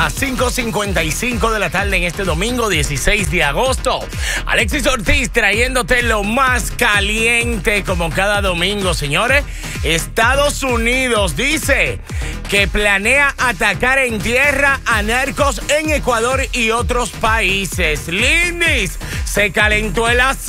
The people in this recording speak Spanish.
A 5:55 de la tarde en este domingo 16 de agosto. Alexis Ortiz trayéndote lo más caliente como cada domingo, señores. Estados Unidos dice que planea atacar en tierra a narcos en Ecuador y otros países. Lindis, se calentó el asunto.